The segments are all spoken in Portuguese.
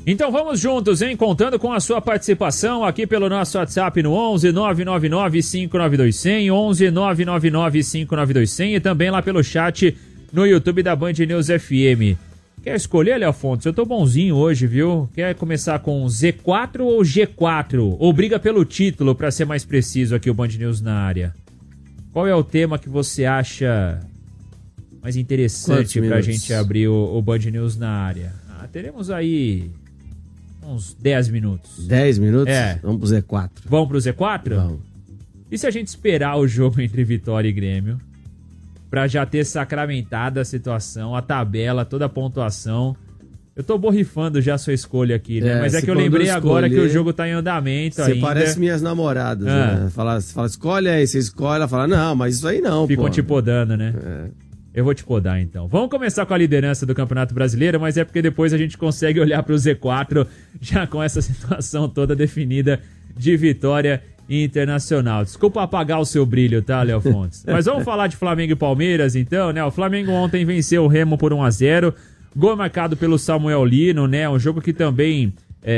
Então vamos juntos, hein? Contando com a sua participação aqui pelo nosso WhatsApp no 11 999 592 100, 11 999 592 100 e também lá pelo chat no YouTube da Band News FM. Quer escolher, Léo Fontes? Eu tô bonzinho hoje, viu? Quer começar com Z4 ou G4? Ou briga pelo título, pra ser mais preciso aqui o Band News na área? Qual é o tema que você acha mais interessante pra gente abrir o Band News na área? Teremos aí uns 10 minutos. 10 minutos? É. Vamos pro Z4. Vamos pro Z4? Vamos. E se a gente esperar o jogo entre Vitória e Grêmio, pra já ter sacramentado a situação, a tabela, toda a pontuação? Eu tô borrifando já a sua escolha aqui, né? Mas é que eu lembrei agora que o jogo tá em andamento ainda. Você parece minhas namoradas, né? Fala, escolhe aí, você escolhe, ela fala, não, mas isso aí não, Ficam te podando, né? Eu vou te podar, então. Vamos começar com a liderança do Campeonato Brasileiro, mas é porque depois a gente consegue olhar pro Z4 já com essa situação toda definida de Vitória Internacional. Desculpa apagar o seu brilho, tá, Léo Fontes? Mas vamos falar de Flamengo e Palmeiras, então, né? O Flamengo ontem venceu o Remo por 1-0. Gol marcado pelo Samuel Lino, né? Um jogo que também,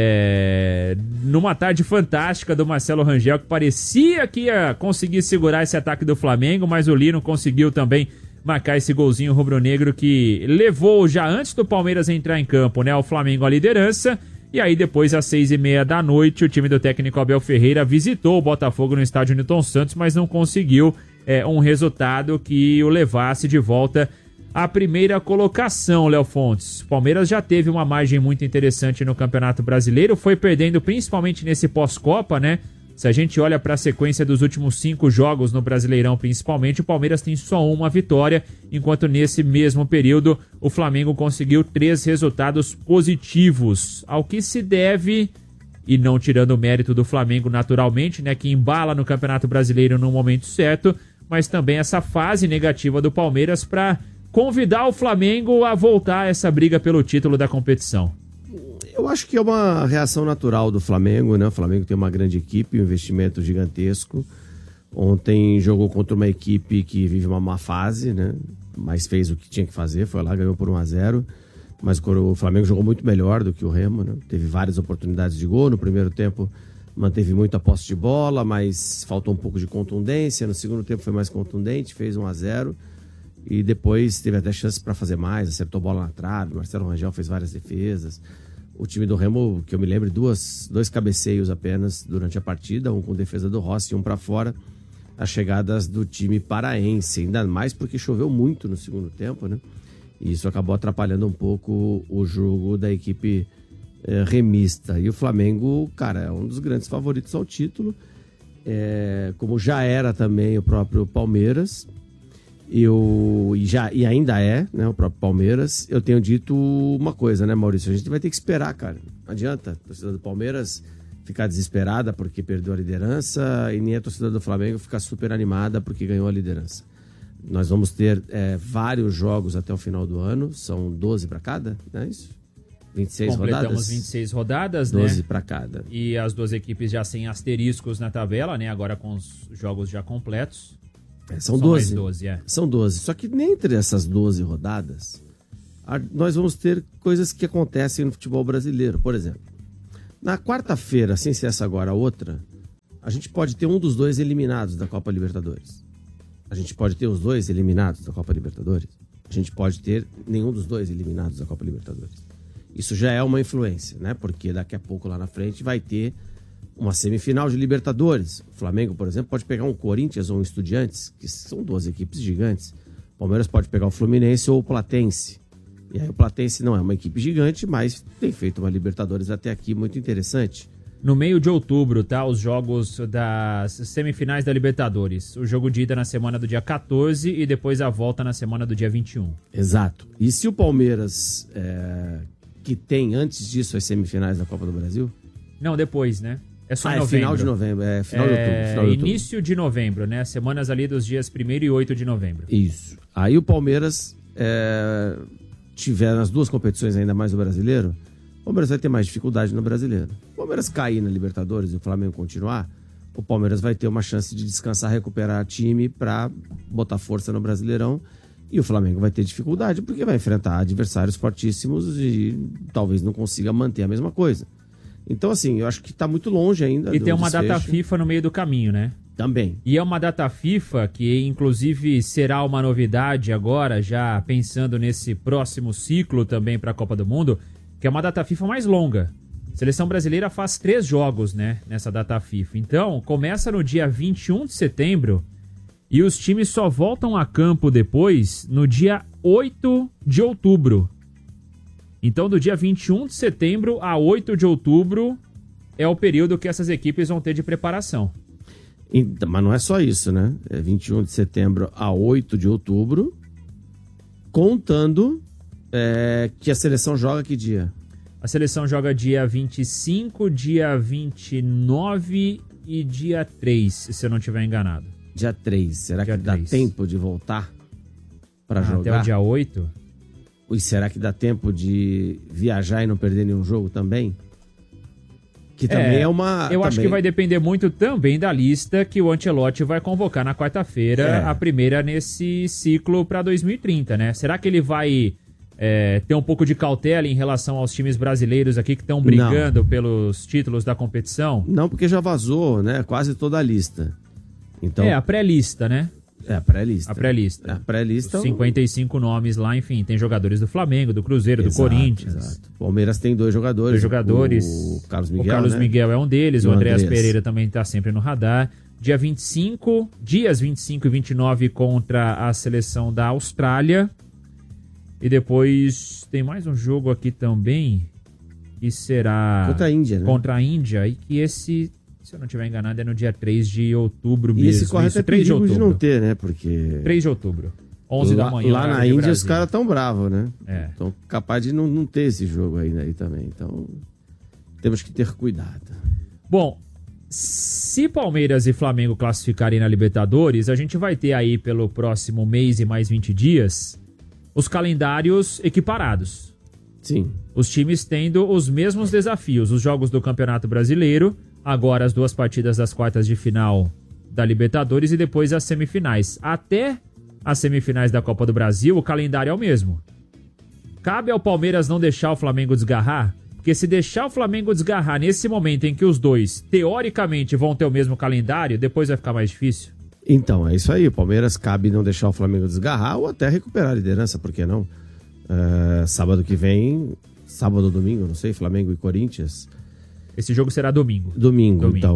numa tarde fantástica do Marcelo Rangel, que parecia que ia conseguir segurar esse ataque do Flamengo, mas o Lino conseguiu também marcar esse golzinho rubro-negro que levou já antes do Palmeiras entrar em campo, né? O Flamengo à liderança. E aí depois, às 6h30 da noite, o time do técnico Abel Ferreira visitou o Botafogo no estádio Newton Santos, mas não conseguiu um resultado que o levasse de volta à primeira colocação, Léo Fontes. O Palmeiras já teve uma margem muito interessante no Campeonato Brasileiro, foi perdendo principalmente nesse pós-Copa, né? Se a gente olha para a sequência dos últimos 5 jogos no Brasileirão, principalmente, o Palmeiras tem só uma vitória, enquanto nesse mesmo período o Flamengo conseguiu 3 resultados positivos, ao que se deve, e não tirando o mérito do Flamengo naturalmente, né, que embala no Campeonato Brasileiro no momento certo, mas também essa fase negativa do Palmeiras para convidar o Flamengo a voltar a essa briga pelo título da competição. Eu acho que é uma reação natural do Flamengo, né? O Flamengo tem uma grande equipe, um investimento gigantesco. Ontem jogou contra uma equipe que vive uma má fase, né? Mas fez o que tinha que fazer, foi lá, ganhou por 1-0. Mas o Flamengo jogou muito melhor do que o Remo, né? Teve várias oportunidades de gol. No primeiro tempo manteve muito a posse de bola, mas faltou um pouco de contundência. No segundo tempo foi mais contundente, fez 1-0. E depois teve até chance para fazer mais, acertou bola na trave. Marcelo Rangel fez várias defesas. O time do Remo, que eu me lembro, dois cabeceios apenas durante a partida, um com defesa do Rossi e um para fora. As chegadas do time paraense, ainda mais porque choveu muito no segundo tempo, né? E isso acabou atrapalhando um pouco o jogo da equipe remista. E o Flamengo, cara, é um dos grandes favoritos ao título, como já era também o próprio Palmeiras. E ainda é, né, o próprio Palmeiras. Eu tenho dito uma coisa, né, Maurício? A gente vai ter que esperar, cara. Não adianta a torcida do Palmeiras ficar desesperada porque perdeu a liderança e nem a torcida do Flamengo ficar super animada porque ganhou a liderança. Nós vamos ter vários jogos até o final do ano. São 12 para cada, não é isso? 26 rodadas? Completamos 26 rodadas, 12 né? para cada. E as duas equipes já sem asteriscos na tabela, né? Agora com os jogos já completos. São 12. 12, São 12. Só que dentre essas 12 rodadas, nós vamos ter coisas que acontecem no futebol brasileiro. Por exemplo, na quarta-feira, sem ser essa agora, a outra, a gente pode ter um dos dois eliminados da Copa Libertadores. A gente pode ter os dois eliminados da Copa Libertadores. A gente pode ter nenhum dos dois eliminados da Copa Libertadores. Isso já é uma influência, né? Porque daqui a pouco lá na frente vai ter uma semifinal de Libertadores. O Flamengo, por exemplo, pode pegar um Corinthians ou um Estudiantes, que são duas equipes gigantes. O Palmeiras pode pegar o Fluminense ou o Platense. E aí o Platense não é uma equipe gigante, mas tem feito uma Libertadores até aqui muito interessante. No meio de outubro, tá? Os jogos das semifinais da Libertadores. O jogo de ida na semana do dia 14 e depois a volta na semana do dia 21. Exato. E se o Palmeiras, que tem antes disso as semifinais da Copa do Brasil? Não, depois, né? É só novembro. Final de novembro, final de outubro. Início de novembro, né? Semanas ali dos dias 1º e 8 de novembro. Isso. Aí o Palmeiras tiver nas duas competições ainda mais do Brasileiro, o Palmeiras vai ter mais dificuldade no Brasileiro. O Palmeiras cair na Libertadores e o Flamengo continuar, o Palmeiras vai ter uma chance de descansar, recuperar time para botar força no Brasileirão E o Flamengo vai ter dificuldade porque vai enfrentar adversários fortíssimos e talvez não consiga manter a mesma coisa. Então, assim, eu acho que está muito longe ainda. E tem uma data FIFA no meio do caminho, né? Também. E é uma data FIFA que, inclusive, será uma novidade agora, já pensando nesse próximo ciclo também para a Copa do Mundo, que é uma data FIFA mais longa. A seleção brasileira faz 3 jogos, né, nessa data FIFA. Então, começa no dia 21 de setembro e os times só voltam a campo depois no dia 8 de outubro. Então, do dia 21 de setembro a 8 de outubro é o período que essas equipes vão ter de preparação. Mas não é só isso, né? É 21 de setembro a 8 de outubro, contando que a seleção joga que dia? A seleção joga dia 25, dia 29 e dia 3, se eu não estiver enganado. Dia 3. Será dia que dá 3. tempo de voltar para jogar? Até o dia 8? E será que dá tempo de viajar e não perder nenhum jogo também? Que também é uma... Eu acho que vai depender muito também da lista que o Ancelotti vai convocar na quarta-feira, a primeira nesse ciclo para 2030, né? Será que ele vai ter um pouco de cautela em relação aos times brasileiros aqui que estão brigando pelos títulos da competição? Não, porque já vazou, né? Quase toda a lista. Então... a pré-lista, né? A pré-lista. A pré-lista. A pré-lista. Os 55 nomes lá, enfim, tem jogadores do Flamengo, do Cruzeiro, do Corinthians. Exato. Palmeiras tem 2 jogadores. 2 jogadores. O Carlos Miguel, O Carlos Miguel é um deles, e o Andreas Pereira também está sempre no radar. Dias 25 e 29 contra a seleção da Austrália. E depois tem mais um jogo aqui também, que será... Contra a Índia, né? Contra a Índia, e que esse... Se eu não estiver enganado, é no dia 3 de outubro mesmo. E esse corre até 3 de outubro. de não ter, né? Porque... 3 de outubro. 11 da manhã. Lá na Índia os caras tão bravos, né? Então capaz de não ter esse jogo ainda aí também. Então temos que ter cuidado. Bom, se Palmeiras e Flamengo classificarem na Libertadores, a gente vai ter aí pelo próximo mês e mais 20 dias os calendários equiparados. Sim. Os times tendo os mesmos desafios. Os jogos do Campeonato Brasileiro, agora as 2 partidas das quartas de final da Libertadores e depois as semifinais. Até as semifinais da Copa do Brasil, o calendário é o mesmo. Cabe ao Palmeiras não deixar o Flamengo desgarrar? Porque se deixar o Flamengo desgarrar nesse momento em que os dois, teoricamente, vão ter o mesmo calendário, depois vai ficar mais difícil. Então, é isso aí. O Palmeiras cabe não deixar o Flamengo desgarrar ou até recuperar a liderança, por que não? Sábado que vem, sábado ou domingo, não sei, Flamengo e Corinthians. Esse jogo será domingo. Domingo então.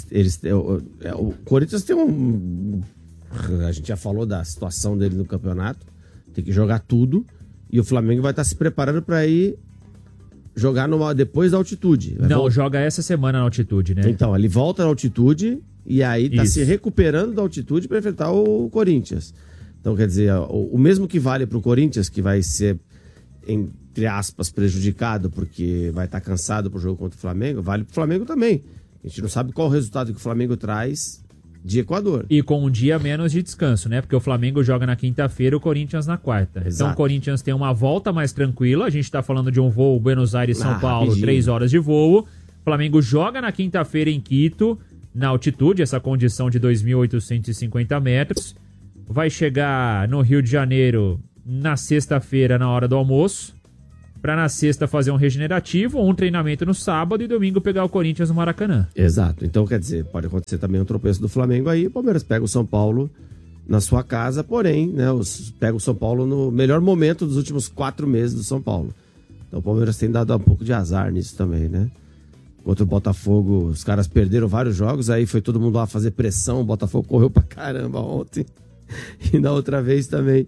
O Corinthians tem um... A gente já falou da situação dele no campeonato. Tem que jogar tudo. E o Flamengo vai estar se preparando para ir jogar depois da altitude. Joga essa semana na altitude, né? Então, ele volta na altitude e aí tá se recuperando da altitude para enfrentar o Corinthians. Então, quer dizer, o mesmo que vale para o Corinthians, que vai ser, entre aspas, prejudicado porque vai estar cansado pro jogo contra o Flamengo, vale pro Flamengo também. A gente não sabe qual o resultado que o Flamengo traz de Equador. E com um dia menos de descanso, né? Porque o Flamengo joga na quinta-feira e o Corinthians na quarta. Exato. Então o Corinthians tem uma volta mais tranquila. A gente tá falando de um voo Buenos Aires-São Paulo, rapidinho. 3 horas de voo. O Flamengo joga na quinta-feira em Quito, na altitude, essa condição de 2.850 metros. Vai chegar no Rio de Janeiro na sexta-feira, na hora do almoço, para na sexta fazer um regenerativo, um treinamento no sábado e domingo pegar o Corinthians no Maracanã. Exato. Então, quer dizer, pode acontecer também um tropeço do Flamengo aí, o Palmeiras pega o São Paulo na sua casa, porém, né, pega o São Paulo no melhor momento dos últimos 4 meses do São Paulo. Então o Palmeiras tem dado um pouco de azar nisso também, né? Contra o Botafogo, os caras perderam vários jogos, aí foi todo mundo lá fazer pressão, o Botafogo correu pra caramba ontem. E na outra vez também,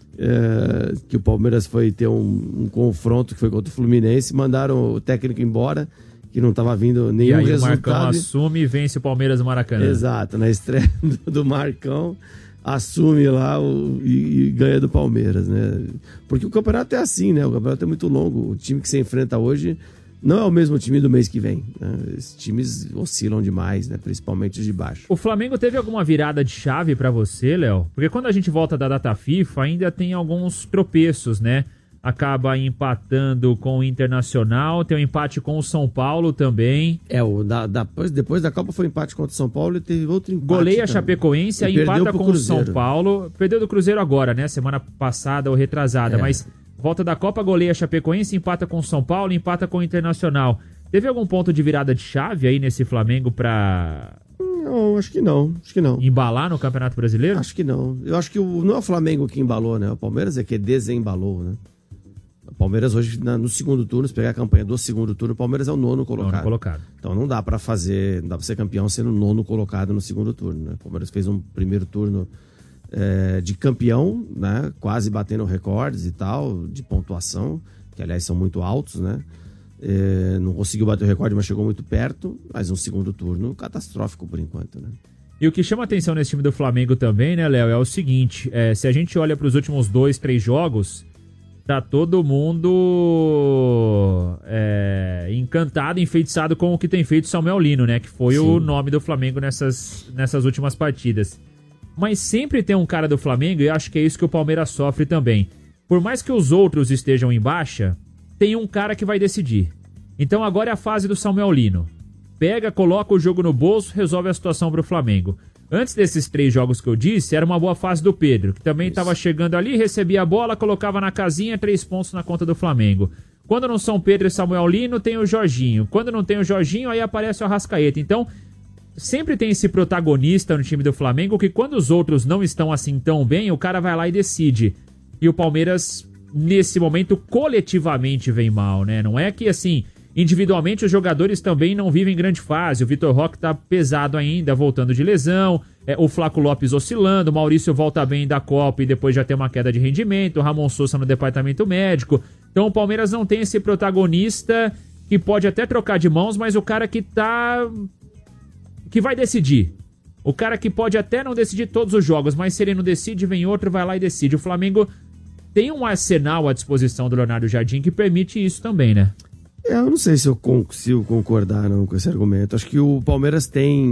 que o Palmeiras foi ter um confronto que foi contra o Fluminense, mandaram o técnico embora, que não estava vindo nenhum resultado. O Marcão assume e vence o Palmeiras no Maracanã. Exato, na estreia do Marcão, assume lá e ganha do Palmeiras, né? Porque o campeonato é assim, né? O campeonato é muito longo. O time que você enfrenta hoje não é o mesmo time do mês que vem, né? Esses times oscilam demais, né? Principalmente os de baixo. O Flamengo teve alguma virada de chave pra você, Léo? Porque quando a gente volta da data FIFA, ainda tem alguns tropeços, né? acaba empatando com o Internacional, tem um empate com o São Paulo também. Depois da Copa foi empate contra o São Paulo e teve outro empate. Goleia a Chapecoense, aí empata com o São Paulo. Perdeu do Cruzeiro agora, né? Semana passada ou retrasada, mas volta da Copa, goleia a Chapecoense, empata com o São Paulo, empata com o Internacional. Teve algum ponto de virada de chave aí nesse Flamengo pra... Não, acho que não. Embalar no Campeonato Brasileiro? Acho que não. Eu acho que não é o Flamengo que embalou, né? O Palmeiras é que desembalou, né? O Palmeiras hoje, no segundo turno, se pegar a campanha do segundo turno, o Palmeiras é o nono colocado. Então não dá pra ser campeão sendo o nono colocado no segundo turno, né? O Palmeiras fez um primeiro turno de campeão, né? Quase batendo recordes e tal, de pontuação, que aliás são muito altos, né? Não conseguiu bater o recorde, mas chegou muito perto. Mas um segundo turno catastrófico por enquanto, né? E o que chama atenção nesse time do Flamengo também, né, Léo, é o seguinte: se a gente olha para os últimos 2, 3 jogos, tá todo mundo encantado, enfeitiçado com o que tem feito Samuel Lino, né? Que foi o nome do Flamengo nessas últimas partidas. Mas sempre tem um cara do Flamengo, e acho que é isso que o Palmeiras sofre também. Por mais que os outros estejam em baixa, tem um cara que vai decidir. Então agora é a fase do Samuel Lino. Pega, coloca o jogo no bolso, resolve a situação pro Flamengo. Antes desses 3 jogos que eu disse, era uma boa fase do Pedro, que também estava chegando ali, recebia a bola, colocava na casinha, 3 pontos na conta do Flamengo. Quando não são Pedro e Samuel Lino, tem o Jorginho. Quando não tem o Jorginho, aí aparece o Arrascaeta. Então, sempre tem esse protagonista no time do Flamengo, que quando os outros não estão assim tão bem, o cara vai lá e decide. E o Palmeiras, nesse momento, coletivamente vem mal, né? Não é que, assim, individualmente os jogadores também não vivem grande fase. O Vitor Roque tá pesado ainda, voltando de lesão. O Flaco Lopes oscilando. O Maurício volta bem da Copa e depois já tem uma queda de rendimento. O Ramon Sousa no departamento médico. Então o Palmeiras não tem esse protagonista que pode até trocar de mãos, mas o cara que vai decidir. O cara que pode até não decidir todos os jogos, mas se ele não decide, vem outro, vai lá e decide. O Flamengo tem um arsenal à disposição do Leonardo Jardim que permite isso também, né? Eu não sei se eu consigo concordar não, com esse argumento. Acho que o Palmeiras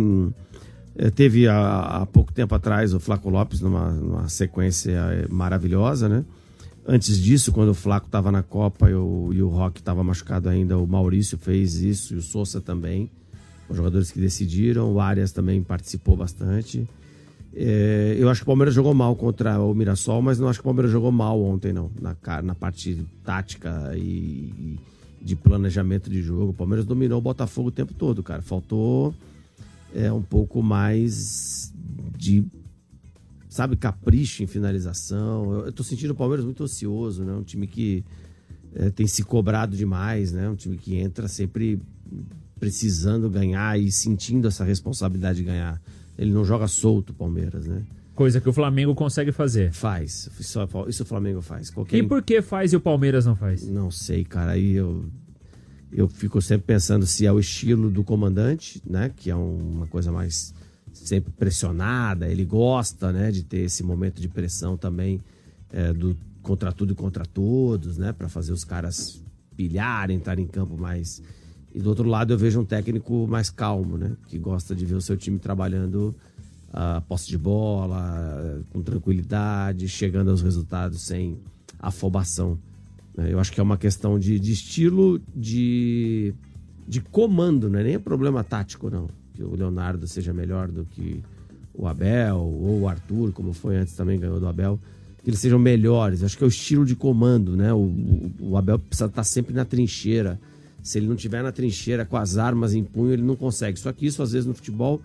teve há pouco tempo atrás o Flaco Lopes numa sequência maravilhosa, né? Antes disso, quando o Flaco estava na Copa e o Roque estava machucado ainda, o Maurício fez isso e o Sousa também. Os jogadores que decidiram, o Arias também participou bastante. Eu acho que o Palmeiras jogou mal contra o Mirassol, mas não acho que o Palmeiras jogou mal ontem, não. Na parte tática e de planejamento de jogo. O Palmeiras dominou o Botafogo o tempo todo, cara. Faltou um pouco mais de, sabe, capricho em finalização. Eu tô sentindo o Palmeiras muito ocioso, né? Um time que tem se cobrado demais, né? Um time que entra sempre precisando ganhar e sentindo essa responsabilidade de ganhar. Ele não joga solto, o Palmeiras, né? Coisa que o Flamengo consegue fazer. Faz. Isso o Flamengo faz. E por que faz e o Palmeiras não faz? Não sei, cara. Aí eu fico sempre pensando se é o estilo do comandante, né? Que é uma coisa mais sempre pressionada. Ele gosta, né? De ter esse momento de pressão também do contra tudo e contra todos, né? Para fazer os caras pilharem, entrar em campo mais... E do outro lado eu vejo um técnico mais calmo, né? Que gosta de ver o seu time trabalhando a posse de bola, com tranquilidade, chegando aos resultados sem afobação. Eu acho que é uma questão de estilo, de comando, não é nem problema tático, não. Que o Leonardo seja melhor do que o Abel, ou o Arthur, como foi antes também, ganhou do Abel. Que eles sejam melhores. Acho que é o estilo de comando, né? O Abel precisa estar sempre na trincheira. Se ele não estiver na trincheira com as armas em punho, ele não consegue. Só que isso, às vezes, no futebol,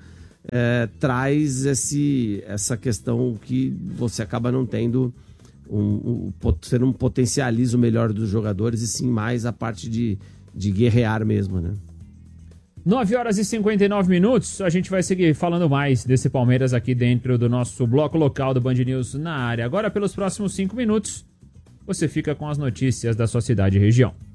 traz essa questão que você acaba não tendo você não potencializa o melhor dos jogadores, e sim mais a parte de guerrear mesmo, né? 9h59, a gente vai seguir falando mais desse Palmeiras aqui dentro do nosso bloco local do Band News na área. Agora, pelos próximos 5 minutos, você fica com as notícias da sua cidade e região.